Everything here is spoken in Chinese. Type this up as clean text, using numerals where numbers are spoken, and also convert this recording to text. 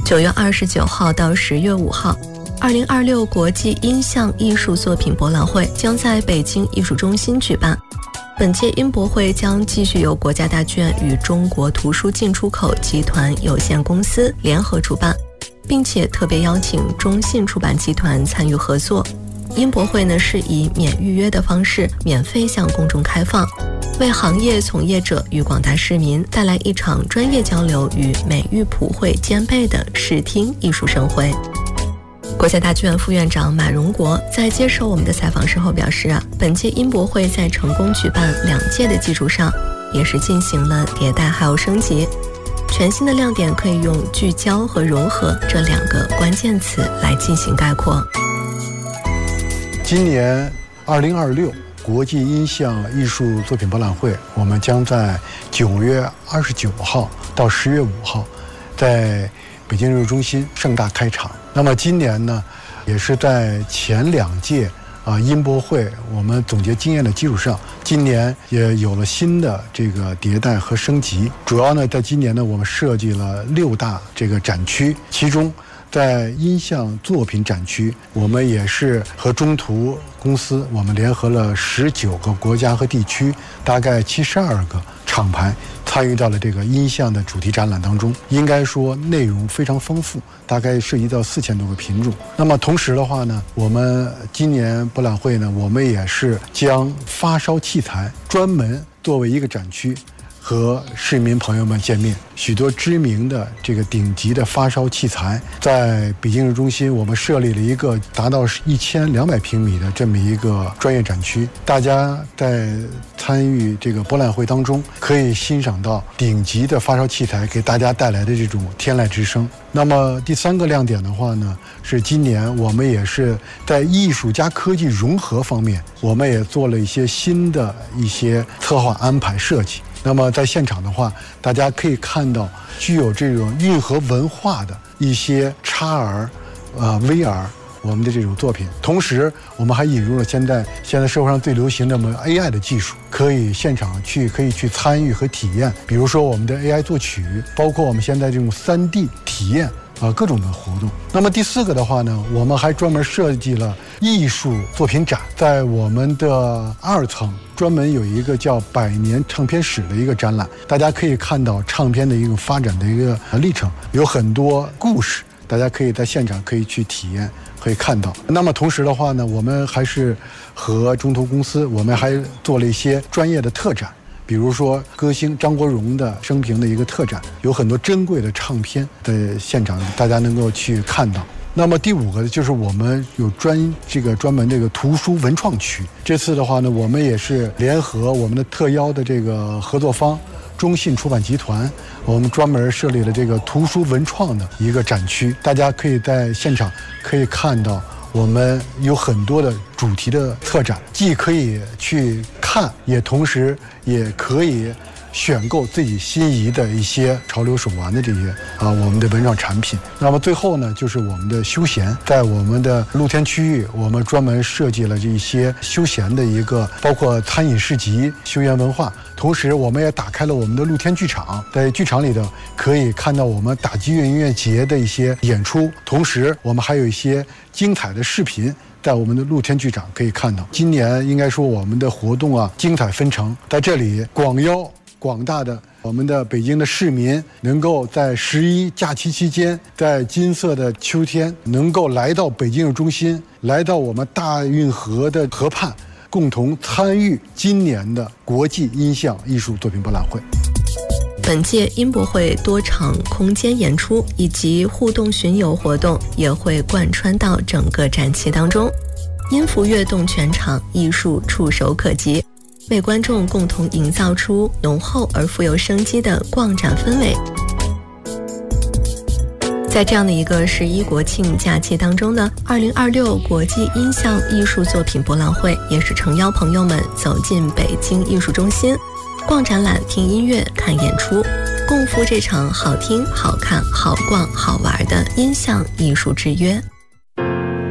9月29号到10月5号，2026国际音像艺术作品博览会将在北京艺术中心举办。本届音博会将继续由国家大剧院与中国图书进出口集团有限公司联合主办，并且特别邀请中信出版集团参与合作。音博会是以免预约的方式免费向公众开放，为行业从业者与广大市民带来一场专业交流与美育普惠兼备的视听艺术盛会。国家大剧院副院长马荣国在接受我们的采访时候表示本届音博会在成功举办2届的基础上，也是进行了迭代还有升级。全新的亮点可以用聚焦和融合这2个关键词来进行概括。 今年2026国际音像艺术作品博览会，我们将在9月29号到10月5号在北京艺术中心盛大开场。那么今年呢，也是在前2届音博会我们总结经验的基础上，今年也有了新的这个迭代和升级。主要呢，在今年呢，我们设计了6大这个展区，其中在音像作品展区，我们也是和中图公司我们联合了19个国家和地区，大概72个厂牌参与到了这个音像的主题展览当中。应该说内容非常丰富，大概涉及到4000多个品种。那么同时的话呢，我们今年博览会呢，我们也是将发烧器材专门作为一个展区和市民朋友们见面。许多知名的这个顶级的发烧器材，在北京艺术中心我们设立了一个达到1200平米的这么一个专业展区，大家在参与这个博览会当中，可以欣赏到顶级的发烧器材给大家带来的这种天籁之声。那么第3个亮点的话呢，是今年我们也是在艺术加科技融合方面，我们也做了一些新的一些策划安排设计。那么在现场的话，大家可以看到具有这种韵合文化的一些XR、VR 我们的这种作品。同时我们还引入了现在社会上最流行的AI 的技术，可以现场可以去参与和体验。比如说我们的 AI 作曲，包括我们现在这种3D 体验各种的活动。那么第4个的话呢，我们还专门设计了艺术作品展，在我们的2层专门有一个叫100年唱片史的一个展览，大家可以看到唱片的一个发展的一个历程，有很多故事，大家可以在现场可以去体验，可以看到。那么同时的话呢，我们还是和中图公司，我们还做了一些专业的特展，比如说歌星张国荣的生平的一个特展，有很多珍贵的唱片在现场，大家能够去看到。那么第5个就是我们有专门这个图书文创区。这次的话呢，我们也是联合我们的特邀的这个合作方中信出版集团，我们专门设立了这个图书文创的一个展区，大家可以在现场可以看到我们有很多的主题的策展，既可以去看，也同时也可以选购自己心仪的一些潮流手玩的这些我们的文创产品。那么最后呢，就是我们的休闲，在我们的露天区域，我们专门设计了这一些休闲的一个，包括餐饮市集、休闲文化。同时我们也打开了我们的露天剧场，在剧场里头可以看到我们打击乐音乐节的一些演出，同时我们还有一些精彩的视频在我们的露天剧场可以看到。今年应该说我们的活动精彩纷呈，在这里广邀广大的我们的北京的市民，能够在11假期期间，在金色的秋天，能够来到北京艺术中心，来到我们大运河的河畔，共同参与今年的国际音像艺术作品博览会。 本届音博会多场空间演出以及互动巡游活动也会贯穿到整个展期当中，音符跃动全场，艺术触手可及，为观众共同营造出浓厚而富有生机的逛展氛围。在这样的一个11国庆假期当中呢，2026国际音像艺术作品博览会也是诚邀朋友们走进北京艺术中心，逛展览、听音乐、看演出，共赴这场好听、好看、好逛、好玩的音像艺术之约。